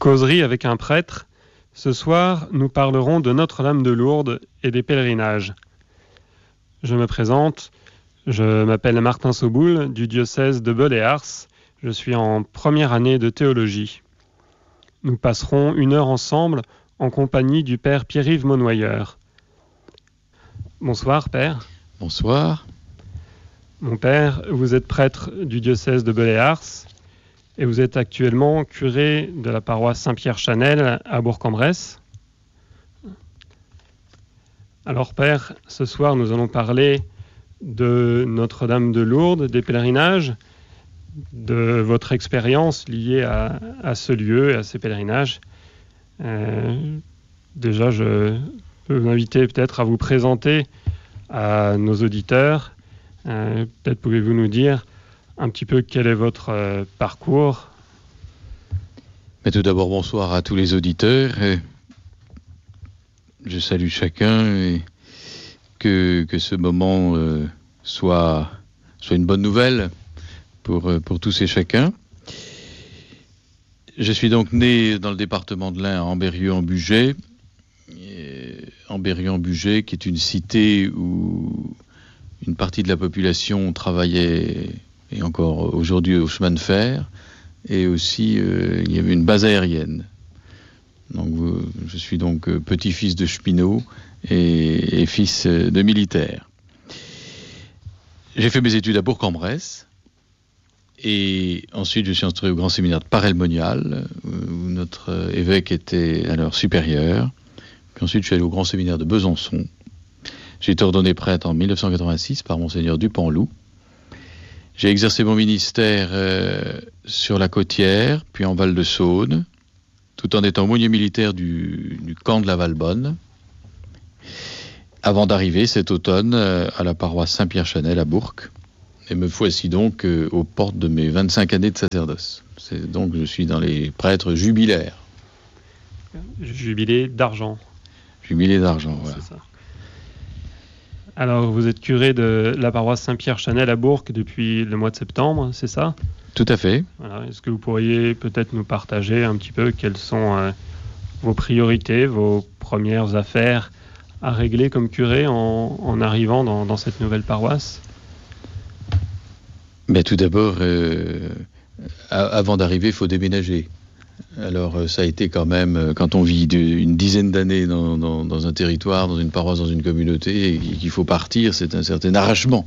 Causerie avec un prêtre. Ce soir, nous parlerons de Notre-Dame de Lourdes et des pèlerinages. Je me présente, je m'appelle Martin Soboul du diocèse de Beul-et-Ars. Je suis en première année de théologie. Nous passerons 1 heure ensemble en compagnie du père Pierre-Yves Monnoyeur. Bonsoir, père. Bonsoir. Mon père, vous êtes prêtre du diocèse de Beul-et-Ars et vous êtes actuellement curé de la paroisse Saint-Pierre-Chanel à Bourg-en-Bresse. Alors, père, ce soir, nous allons parler de Notre-Dame de Lourdes, des pèlerinages, de votre expérience liée à ce lieu et à ces pèlerinages. Déjà, je peux vous inviter peut-être à vous présenter à nos auditeurs. Peut-être pouvez-vous nous dire un petit peu quel est votre parcours. Mais tout d'abord, bonsoir à tous les auditeurs. Je salue chacun et que ce moment soit une bonne nouvelle pour tous et chacun. Je suis donc né dans le département de l'Ain, à Ambérieu-en-Bugey. Ambérieu-en-Bugey, qui est une cité où une partie de la population travaillait, et encore aujourd'hui, au chemin de fer, et aussi il y avait une base aérienne. Donc, je suis donc petit-fils de cheminot et fils de militaire. J'ai fait mes études à Bourg-en-Bresse, et ensuite je suis entré au grand séminaire de Paray-le-Monial, où notre évêque était alors supérieur. Puis ensuite je suis allé au grand séminaire de Besançon. J'ai été ordonné prêtre en 1986 par monseigneur Dupanloup. J'ai exercé mon ministère sur la Côtière, puis en Val-de-Saône, tout en étant aumônier militaire du camp de la Valbonne, avant d'arriver cet automne à la paroisse Saint-Pierre-Chanel à Bourg. Et me voici donc aux portes de mes 25 années de sacerdoce. Donc je suis dans les prêtres jubilaires. Jubilé d'argent. Jubilé d'argent, voilà. C'est ça. Alors, vous êtes curé de la paroisse Saint-Pierre-Chanel à Bourg depuis le mois de septembre, c'est ça ? Tout à fait. Voilà. Est-ce que vous pourriez peut-être nous partager un petit peu quelles sont vos priorités, vos premières affaires à régler comme curé en arrivant dans cette nouvelle paroisse ? Mais tout d'abord, avant d'arriver, il faut déménager. Alors ça a été quand même, quand on vit une dizaine d'années dans un territoire, dans une paroisse, dans une communauté, et qu'il faut partir, c'est un certain arrachement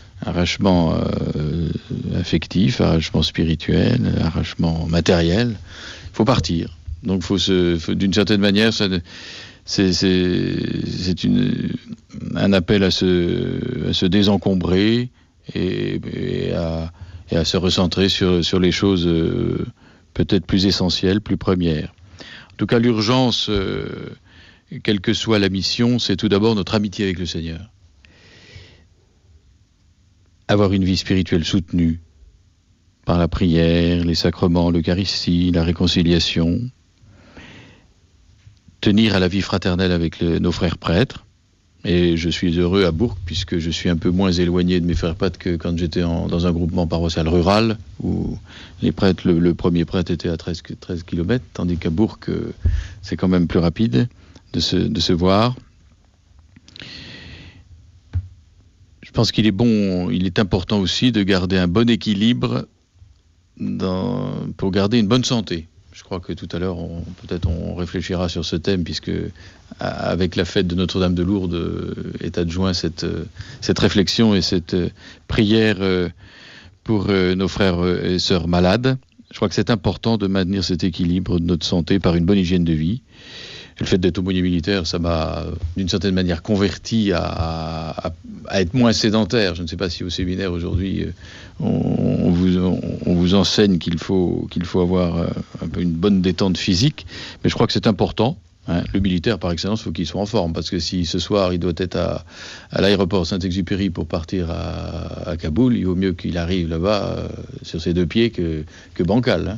affectif, arrachement spirituel, arrachement matériel. Il faut partir. Donc d'une certaine manière, c'est un appel à se désencombrer et à se recentrer sur les choses peut-être plus essentielles, plus premières. En tout cas, l'urgence, quelle que soit la mission, c'est tout d'abord notre amitié avec le Seigneur. Avoir une vie spirituelle soutenue par la prière, les sacrements, l'Eucharistie, la réconciliation. Tenir à la vie fraternelle avec nos frères prêtres. Et je suis heureux à Bourg, puisque je suis un peu moins éloigné de mes frères prêtres que quand j'étais dans un groupement paroissial rural, où les prêtres, le premier prêtre était à 13 km, tandis qu'à Bourg, c'est quand même plus rapide de se voir. Je pense qu'il est important aussi de garder un bon équilibre pour garder une bonne santé. Je crois que tout à l'heure, on réfléchira sur ce thème, puisque avec la fête de Notre-Dame de Lourdes est adjoint cette réflexion et cette prière pour nos frères et sœurs malades. Je crois que c'est important de maintenir cet équilibre de notre santé par une bonne hygiène de vie. Et le fait d'être aumônier militaire, ça m'a d'une certaine manière converti à être moins sédentaire. Je ne sais pas si au séminaire aujourd'hui on vous enseigne qu'il faut avoir un peu une bonne détente physique, mais je crois que c'est important. Le militaire, par excellence, il faut qu'il soit en forme, parce que si ce soir il doit être à l'aéroport Saint-Exupéry pour partir à Kaboul, il vaut mieux qu'il arrive là-bas sur ses deux pieds que bancal.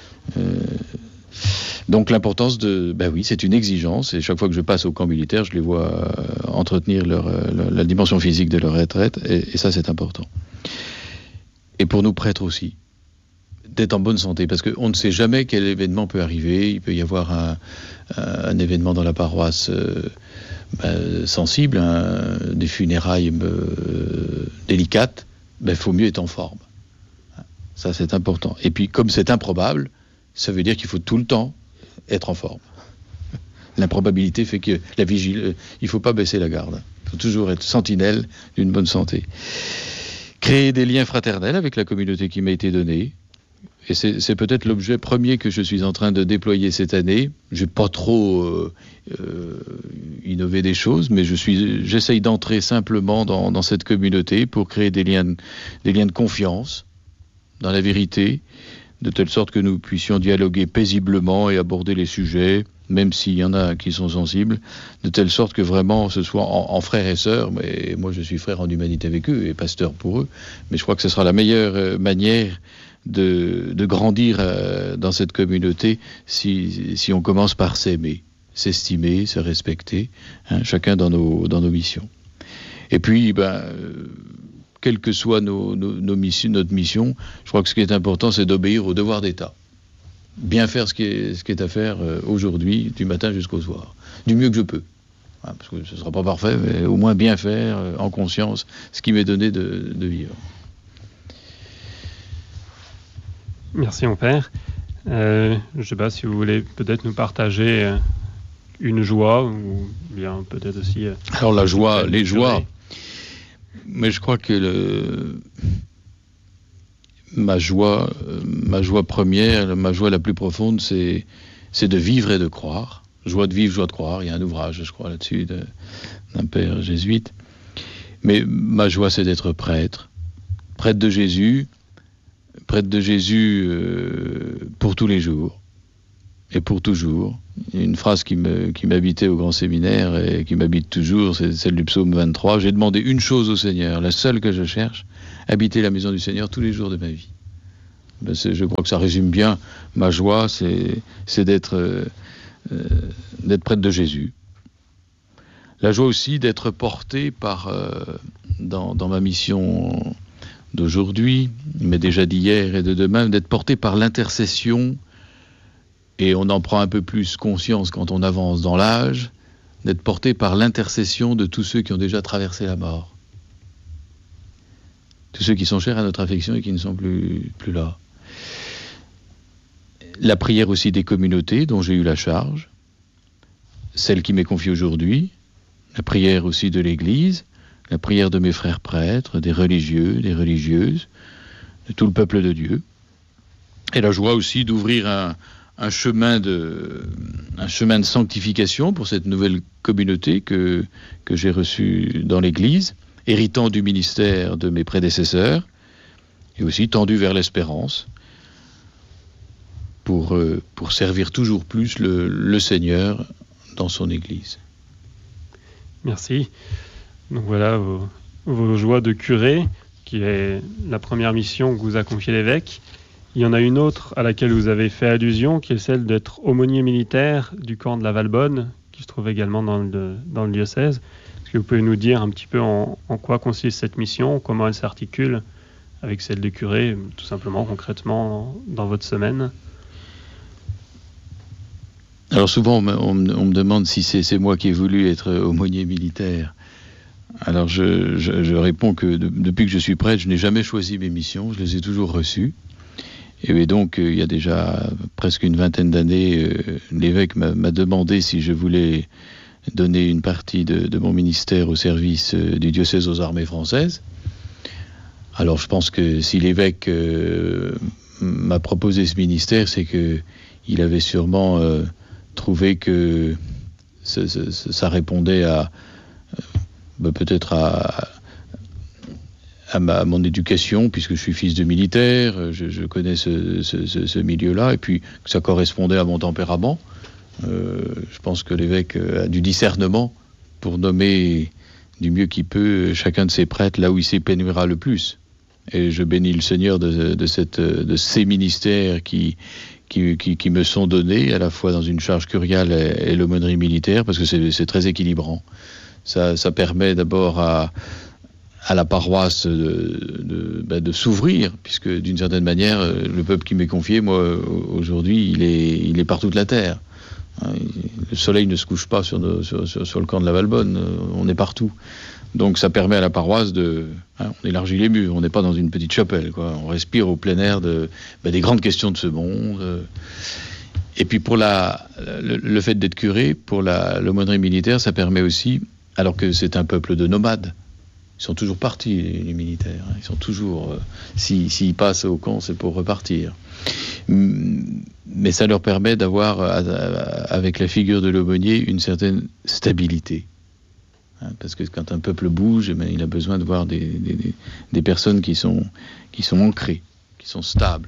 Donc l'importance c'est une exigence, et chaque fois que je passe au camp militaire, je les vois entretenir la dimension physique de leur retraite, et ça c'est important. Et pour nous prêtres aussi, d'être en bonne santé, parce qu'on ne sait jamais quel événement peut arriver. Il peut y avoir un événement dans la paroisse sensible, des funérailles délicates. Il faut mieux être en forme. Ça, c'est important. Et puis, comme c'est improbable, ça veut dire qu'il faut tout le temps être en forme. L'improbabilité fait que il ne faut pas baisser la garde. Il faut toujours être sentinelle d'une bonne santé. Créer des liens fraternels avec la communauté qui m'a été donnée. Et c'est peut-être l'objet premier que je suis en train de déployer cette année. Je n'ai pas trop innové des choses, mais j'essaye d'entrer simplement dans cette communauté pour créer des liens de confiance dans la vérité, de telle sorte que nous puissions dialoguer paisiblement et aborder les sujets, même s'il y en a qui sont sensibles, de telle sorte que vraiment ce soit en frères et sœurs. Mais moi, je suis frère en humanité avec eux et pasteur pour eux. Mais je crois que ce sera la meilleure manière de grandir dans cette communauté si on commence par s'aimer, s'estimer, se respecter, chacun dans nos missions. Et puis, quelle que soit notre mission, je crois que ce qui est important, c'est d'obéir au devoir d'État. Bien faire ce qui est à faire aujourd'hui, du matin jusqu'au soir, du mieux que je peux. Parce que ce ne sera pas parfait, mais au moins bien faire, en conscience, ce qui m'est donné de vivre. Merci mon père. Je ne sais pas si vous voulez peut-être nous partager une joie, ou bien peut-être aussi... Alors la joie, les joies... Mais je crois que ma joie première, ma joie la plus profonde, c'est de vivre et de croire. Joie de vivre, joie de croire. Il y a un ouvrage, je crois, là-dessus d'un père jésuite. Mais ma joie, c'est d'être prêtre de Jésus pour tous les jours et pour toujours. Une phrase qui m'habitait au grand séminaire et qui m'habite toujours, c'est celle du psaume 23. J'ai demandé une chose au Seigneur, la seule que je cherche, habiter la maison du Seigneur tous les jours de ma vie. Je crois que ça résume bien ma joie, c'est d'être prêtre de Jésus. La joie aussi d'être porté dans ma mission d'aujourd'hui, mais déjà d'hier et de demain, d'être porté par l'intercession. Et on en prend un peu plus conscience quand on avance dans l'âge, d'être porté par l'intercession de tous ceux qui ont déjà traversé la mort. Tous ceux qui sont chers à notre affection et qui ne sont plus là. La prière aussi des communautés dont j'ai eu la charge, celle qui m'est confiée aujourd'hui, la prière aussi de l'Église, la prière de mes frères prêtres, des religieux, des religieuses, de tout le peuple de Dieu. Et la joie aussi d'ouvrir un chemin de sanctification pour cette nouvelle communauté que j'ai reçue dans l'Église, héritant du ministère de mes prédécesseurs, et aussi tendu vers l'espérance, pour servir toujours plus le Seigneur dans son Église. Merci. Donc voilà vos joies de curé, qui est la première mission que vous a confiée l'évêque. Il y en a une autre à laquelle vous avez fait allusion, qui est celle d'être aumônier militaire du camp de la Valbonne, qui se trouve également dans le diocèse. Est-ce que vous pouvez nous dire un petit peu en quoi consiste cette mission, comment elle s'articule avec celle de curé, tout simplement, concrètement, dans votre semaine ? Alors souvent, on me demande si c'est moi qui ai voulu être aumônier militaire. Alors je réponds que depuis que je suis prêtre, je n'ai jamais choisi mes missions, je les ai toujours reçues. Et donc, il y a déjà presque une vingtaine d'années, l'évêque m'a demandé si je voulais donner une partie de mon ministère au service du diocèse aux armées françaises. Alors, je pense que si l'évêque m'a proposé ce ministère, c'est qu'il avait sûrement trouvé que ça répondait peut-être à mon éducation, puisque je suis fils de militaire, je connais ce milieu-là, et puis que ça correspondait à mon tempérament. Je pense que l'évêque a du discernement pour nommer du mieux qu'il peut chacun de ses prêtres là où il s'épanouira le plus. Et je bénis le Seigneur de ces ministères qui me sont donnés, à la fois dans une charge curiale et l'aumônerie militaire, parce que c'est très équilibrant. Ça permet d'abord à la paroisse de s'ouvrir, puisque d'une certaine manière, le peuple qui m'est confié, moi, aujourd'hui, il est par toute la terre. Le soleil ne se couche pas sur le camp de la Valbonne, on est partout. Donc ça permet à la paroisse on élargit les murs, on n'est pas dans une petite chapelle, quoi. On respire au plein air des grandes questions de ce monde. Et puis pour le fait d'être curé, pour l'aumônerie militaire, ça permet aussi, alors que c'est un peuple de nomades, ils sont toujours partis, les militaires. Ils sont toujours... s'ils passent au camp, c'est pour repartir. Mais ça leur permet d'avoir, avec la figure de l'aumônier, une certaine stabilité. Parce que quand un peuple bouge, il a besoin de voir des personnes qui sont ancrées, qui sont stables.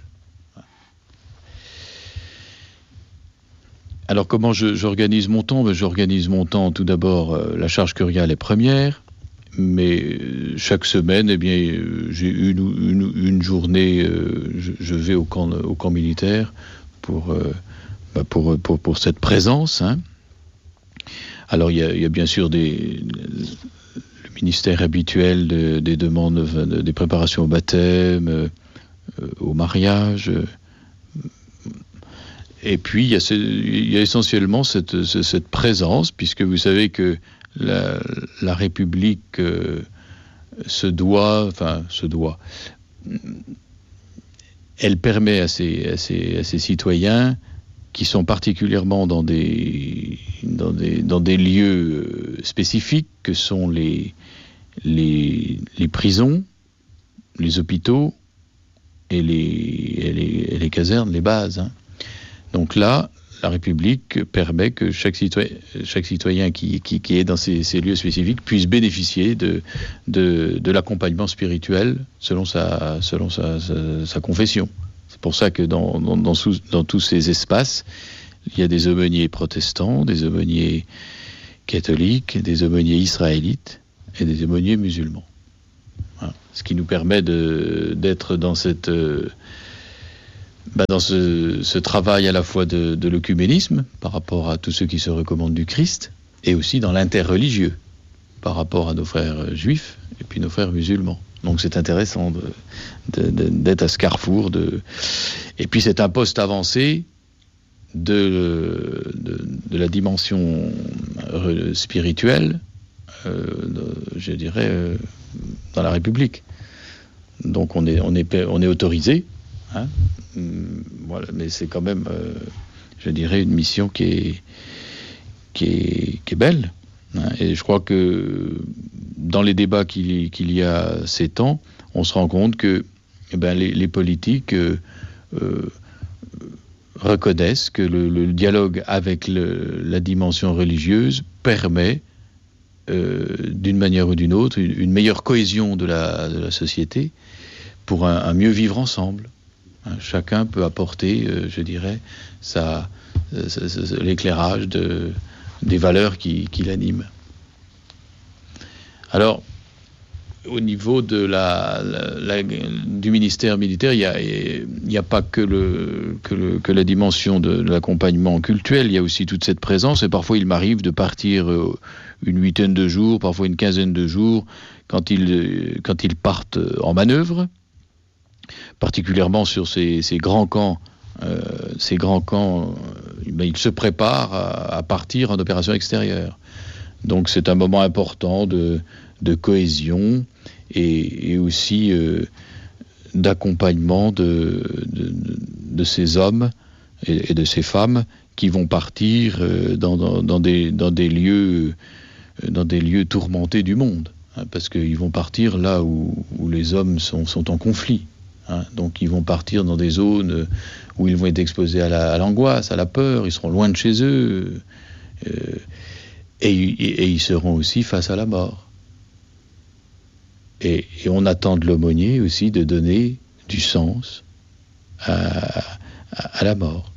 Alors comment j'organise mon temps ? J'organise mon temps, tout d'abord, la charge curiale est première. Mais chaque semaine, j'ai une journée, je vais au camp militaire pour cette présence. Alors il y a bien sûr le ministère habituel des demandes, des préparations au baptême, au mariage. Et puis il y a essentiellement cette présence, puisque vous savez que la République se doit, elle permet à ses citoyens qui sont particulièrement dans des lieux spécifiques que sont les prisons, les hôpitaux et les casernes, les bases. Donc là, la République permet que chaque citoyen qui est dans ces lieux spécifiques puisse bénéficier de l'accompagnement spirituel selon sa confession. C'est pour ça que dans tous ces espaces, il y a des aumôniers protestants, des aumôniers catholiques, des aumôniers israélites et des aumôniers musulmans. Voilà. Ce qui nous permet d'être dans dans ce travail à la fois de l'œcuménisme par rapport à tous ceux qui se recommandent du Christ, et aussi dans l'interreligieux par rapport à nos frères juifs et puis nos frères musulmans. Donc c'est intéressant d'être à ce carrefour. Et puis c'est un poste avancé de la dimension spirituelle, je dirais, dans la République. Donc on est autorisé. Voilà, mais c'est quand même, je dirais, une mission qui est belle. Et je crois que dans les débats qu'il y a ces temps, on se rend compte que les politiques reconnaissent que le dialogue avec la dimension religieuse permet, d'une manière ou d'une autre, une meilleure cohésion de la société pour un mieux vivre ensemble. Chacun peut apporter, je dirais, l'éclairage des valeurs qui l'animent. Alors, au niveau du ministère militaire, il n'y a pas que la dimension de l'accompagnement cultuel, il y a aussi toute cette présence, et parfois il m'arrive de partir une 8aine de jours, parfois une 15aine de jours, quand ils partent en manœuvre, particulièrement sur ces grands camps. Ils se préparent à partir en opération extérieure. Donc c'est un moment important de cohésion et aussi d'accompagnement de ces hommes et de ces femmes qui vont partir dans des lieux tourmentés du monde, parce qu'ils vont partir là où les hommes sont en conflit. Donc ils vont partir dans des zones où ils vont être exposés à l'angoisse, à la peur, ils seront loin de chez eux, et ils seront aussi face à la mort. Et on attend de l'aumônier aussi de donner du sens à la mort.